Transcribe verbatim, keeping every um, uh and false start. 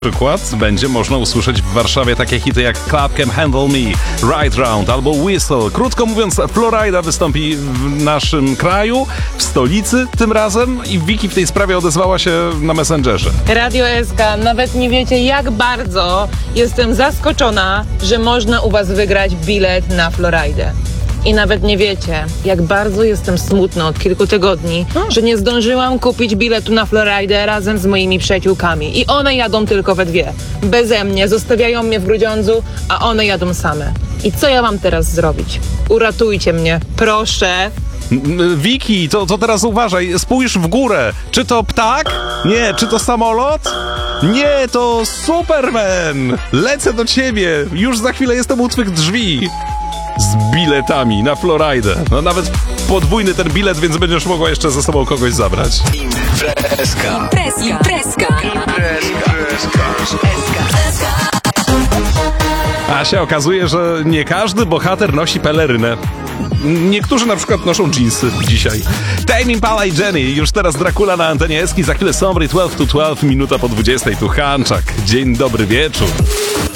Przykład będzie można usłyszeć w Warszawie takie hity jak Club Can Handle Me, Ride Round albo Whistle. Krótko mówiąc, Florida wystąpi w naszym kraju, w stolicy tym razem i Wiki w tej sprawie odezwała się na Messengerze. Radio S K, nawet nie wiecie, jak bardzo jestem zaskoczona, że można u was wygrać bilet na Floridę. I nawet nie wiecie, jak bardzo jestem smutna od kilku tygodni, że nie zdążyłam kupić biletu na Floridę razem z moimi przyjaciółkami. I one jadą tylko we dwie. Beze mnie, zostawiają mnie w Grudziądzu, a one jadą same. I co ja mam teraz zrobić? Uratujcie mnie, proszę. Wiki, to, to teraz uważaj, spójrz w górę. Czy to ptak? Nie. Czy to samolot? Nie, to Superman. Lecę do ciebie. Już za chwilę jestem u twych drzwi. Z biletami na Floridę. No nawet podwójny ten bilet, więc będziesz mogła jeszcze ze sobą kogoś zabrać. Imprezka. Imprezka. Imprezka. Imprezka. A się okazuje, że nie każdy bohater nosi pelerynę. Niektórzy na przykład noszą dżinsy dzisiaj. Tame Impala i Jenny. Już teraz Dracula na antenie Eski. Za chwilę Sombry dwanaście to dwanaście, minuta po dwudziestej. Tu Hanczak. Dzień dobry wieczór.